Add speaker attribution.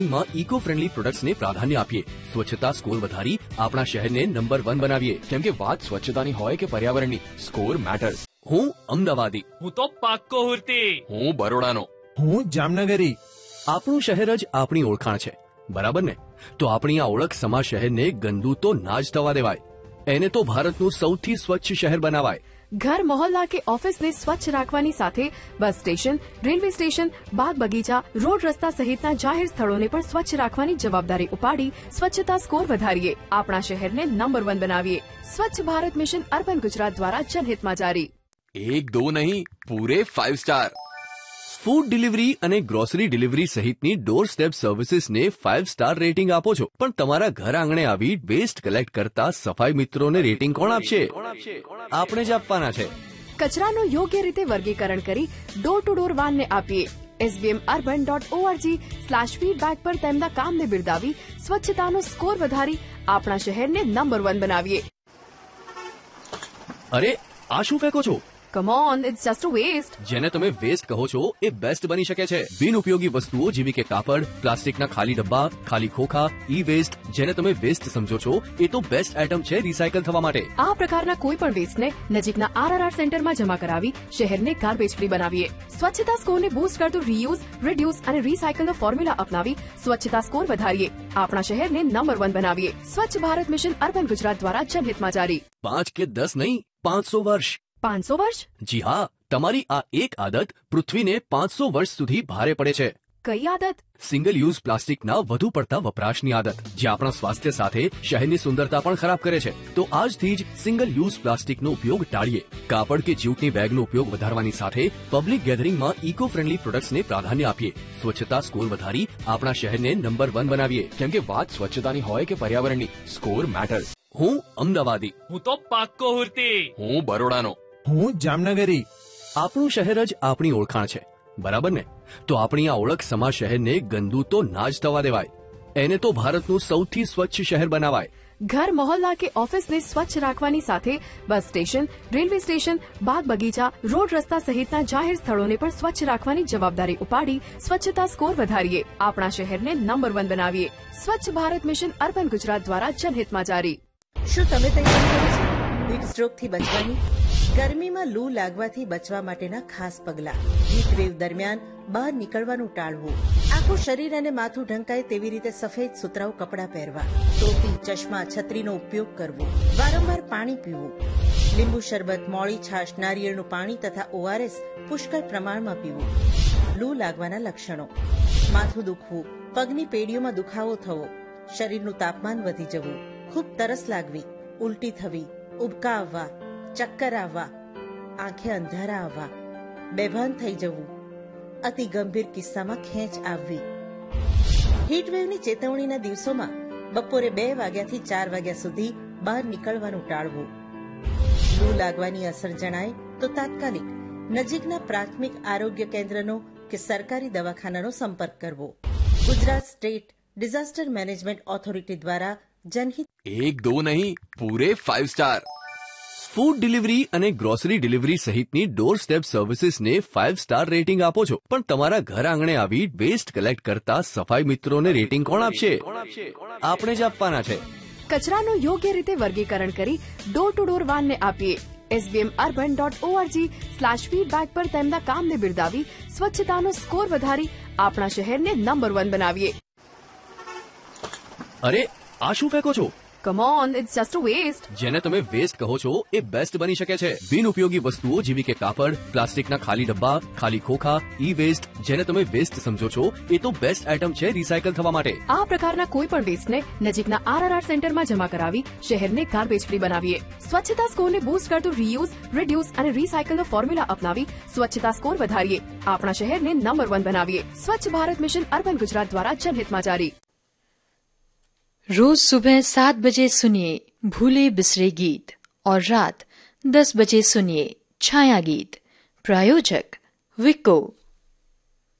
Speaker 1: માં eco friendly પ્રોડક્ટ્સને પ્રાધાન્ય આપીએ, સ્વચ્છતા સ્કોર વધારી આપણા શહેરને નંબર 1 બનાવીએ.
Speaker 2: કેમ કે વાત સ્વચ્છતાની હોય કે પર્યાવરણની, સ્કોર મેટર્સ.
Speaker 1: હું અમદાવાદી.
Speaker 3: હું તો પાક્કો હુરતી.
Speaker 2: હું બરોડાનો.
Speaker 4: હું જામનગરી.
Speaker 1: આપણું શહેર જ આપણી ઓળખાણ છે, બરાબર ને? તો આપણી આ ઓળખ સમા શહેરને ગંદુ તો ના જ થવા દેવાય. એને તો ભારતનું સૌથી સ્વચ્છ શહેર બનાવાય.
Speaker 5: घर मोहल्ला के ऑफिस ने स्वच्छ રાખવાની સાથે બસ સ્ટેશન, રેલવે સ્ટેશન, બાગ બગીચા, રોડ રસ્તા સહિતના જાહેર સ્થળોને પણ સ્વચ્છ રાખવાની જવાબદારી ઉપાડી સ્વચ્છતા સ્કોર વધારીએ, આપણા શહેરને નંબર 1 બનાવીએ. સ્વચ્છ ભારત મિશન અર્બન ગુજરાત દ્વારા જનહિતમાં જારી.
Speaker 2: 1-2 નહીં, પૂરે 5 સ્ટાર.
Speaker 1: ફૂડ ડિલિવરી અને ગ્રોસરી ડિલિવરી સહિતની ડોર સ્ટેપ સર્વિસીસને 5 સ્ટાર રેટિંગ આપો છો, પણ તમારા ઘર આંગણે આવી વેસ્ટ કલેક્ટ કરતા સફાઈ મિત્રોને રેટિંગ કોણ આપશે? આપણે જ આપવાના છે.
Speaker 5: કચરાનું યોગ્ય રીતે વર્ગીકરણ કરી ડોર ટુ ડોર વાનને આપીએ. sbmurban.org/feedback પર તેમના કામને બિરદાવી સ્વચ્છતાનો સ્કોર વધારી આપણા શહેરને નંબર 1 બનાવીએ.
Speaker 1: અરે, આ શું ફેંકો છો?
Speaker 5: Come on, it's just a waste.
Speaker 1: જેને તમે વેસ્ટ કહો છો એ બેસ્ટ બની શકે છે. બિનઉપયોગી વસ્તુઓ જેવી કે કાપડ, પ્લાસ્ટિકના ખાલી ડબ્બા, ખાલી ખોખા, ઈ વેસ્ટ, જેને તમે વેસ્ટ સમજો છો એ તો બેસ્ટ આઇટમ છે રિસાયકલ થવા માટે.
Speaker 5: આ પ્રકારના કોઈ પણ વેસ્ટને નજીકના RRR સેન્ટરમાં જમા કરાવી શહેરને ગાર્બેજ ફ્રી બનાવીએ. સ્વચ્છતા સ્કોરને બૂસ્ટ કરતું રીયુઝ, રિડ્યુસ અને રિસાયકલનો ફોર્મ્યુલા અપનાવી સ્વચ્છતા સ્કોર વધારીએ, આપણા શહેરને નંબર 1 બનાવીએ. સ્વચ્છ ભારત મિશન અર્બન ગુજરાત દ્વારા જનહિતમાં જારી.
Speaker 1: 5 કે 10 નહીં, 500 વર્ષ.
Speaker 5: 500 વર્ષ?
Speaker 1: જી હા, તમારી આ એક આદત પૃથ્વીને 500 વર્ષ સુધી ભારે પડે છે.
Speaker 5: કઈ આદત?
Speaker 1: સિંગલ યુઝ પ્લાસ્ટિકના વધુ પડતા વપરાશની આદત, જે આપણા સ્વાસ્થ્ય સાથે શહેરની સુંદરતા પણ ખરાબ કરે છે. તો આજથી જ સિંગલ યુઝ પ્લાસ્ટિકનો ઉપયોગ ટાળીએ. કાપડ કે જ્યુટની બેગનો ઉપયોગ વધારવાની સાથે પબ્લિક ગેધરિંગમાં ઇકો ફ્રેન્ડલી પ્રોડક્ટ્સને પ્રાધાન્ય આપીએ. સ્વચ્છતા સ્કોર વધારી આપણા શહેરને નંબર 1 બનાવીએ.
Speaker 2: કેમ કે વાત સ્વચ્છતાની હોય કે પર્યાવરણની, સ્કોર મેટર્સ.
Speaker 1: હું અમદાવાદી.
Speaker 3: હું તો પાક્કો હુરતી.
Speaker 2: હું બરોડાનો.
Speaker 4: હું જામનગરી.
Speaker 1: આપણું શહેર જ આપણી ઓળખાણ છે, બરાબર ને? તો આપણી આ ઓળખ સમા શહેરને ગંદુ તો ના જ થવા દેવાય. એને તો ભારતનું સૌથી સ્વચ્છ શહેર બનાવાય.
Speaker 5: घर मोहल्ला के ऑफिस ने स्वच्छ રાખવાની સાથે બસ સ્ટેશન, રેલવે સ્ટેશન, બાગ બગીચા, રોડ રસ્તા સહિતના જાહેર સ્થળોને પણ સ્વચ્છ રાખવાની જવાબદારી ઉપાડી સ્વચ્છતા સ્કોર વધારીએ, આપણા શહેરને નંબર 1 બનાવીએ. સ્વચ્છ ભારત મિશન અર્બન ગુજરાત દ્વારા જનહિતમાં જારી.
Speaker 6: શું તમે તૈયાર કરો છો હીટ સ્ટ્રોકથી બચવાની? ગરમીમાં લૂ લાગવાથી બચવા માટેના ખાસ પગલાં. હીટ વેવ દરમિયાન બહાર નીકળવાનું ટાળવું. આખું શરીર અને માથું ઢંકાય તેવી રીતે સફેદ સુતરાઉ કપડાં પહેરવા. ટોપી, ચશ્મા, છત્રીનો ઉપયોગ કરવો. વારંવાર પાણી પીવું. લીંબુ શરબત, મોળી છાશ, નારિયેળનું પાણી તથા ORS પુષ્કળ પ્રમાણમાં પીવું. લૂ લાગવાના લક્ષણો: માથું દુખવું, પગની પેઢીઓમાં દુખાવો થવો, શરીરનું તાપમાન વધી જવું, ખૂબ તરસ લાગવી, ઉલટી થવી, ઉબકા આવવા, ચક્કર આવવા, આંખે અંધારા આવવા, બેભાન થઈ જવું, અતિ ગંભીર કિસ્સામાં ખેંચ આવવી. હીટવેવની ચેતવણીના દિવસોમાં બપોરે 2 વાગ્યાથી 4 વાગ્યા સુધી બહાર નીકળવાનું ટાળવું. લૂ લાગવાની અસર જણાય તો તાત્કાલિક નજીકના પ્રાથમિક આરોગ્ય કેન્દ્રનો કે સરકારી દવાખાનાનો સંપર્ક કરવો. Gujarat state disaster management authority દ્વારા જનહિત.
Speaker 2: 1-2 નહીં, પૂરે 5 સ્ટાર.
Speaker 1: ફૂડ ડિલિવરી અને ગ્રોસરી ડિલિવરી સહિતની ડોર સ્ટેપ સર્વિસીસને 5 સ્ટાર રેટિંગ આપો છો, પણ તમારા ઘર આંગણે આવી વેસ્ટ કલેક્ટ કરતા સફાઈ મિત્રોને રેટિંગ કોણ આપશે? આપણે જ આપવાના છે.
Speaker 5: કચરાનું યોગ્ય રીતે વર્ગીકરણ કરી ડોર ટુ ડોર વાનને આપીએ. sbmurban.org/feedback પર તેમના કામને બિરદાવી સ્વચ્છતાનો સ્કોર વધારી આપણા શહેરને નંબર 1 બનાવીએ.
Speaker 1: અરે, આ શું ફેંકો છો?
Speaker 5: Come on, it's just a waste.
Speaker 1: જેને તમે વેસ્ટ કહો છો એ બેસ્ટ બની શકે છે. બિનઉપયોગી વસ્તુઓ જેવી કે કાપડ, પ્લાસ્ટિકના ખાલી ડબ્બા, ખાલી ખોખા, ઈ વેસ્ટ, જેને તમે વેસ્ટ સમજો છો એ તો બેસ્ટ આઇટમ છે રિસાયકલ થવા માટે.
Speaker 5: આ પ્રકારના કોઈ પણ વેસ્ટને નજીકના RRR સેન્ટરમાં જમા કરાવી શહેરને ગાર્બેજ ફ્રી બનાવીએ. સ્વચ્છતા સ્કોરને બૂસ્ટ કરતું રીયુઝ, રિડ્યુસ અને રિસાયકલનો ફોર્મ્યુલા અપનાવી સ્વચ્છતા સ્કોર વધારીએ, આપણા શહેરને નંબર 1 બનાવીએ. સ્વચ્છ ભારત મિશન અર્બન ગુજરાત દ્વારા જનહિતમાં જારી.
Speaker 7: रोज सुबह 7 बजे सुनिए भूले बिसरे गीत और रात 10 बजे सुनिए छाया गीत. प्रायोजक विको.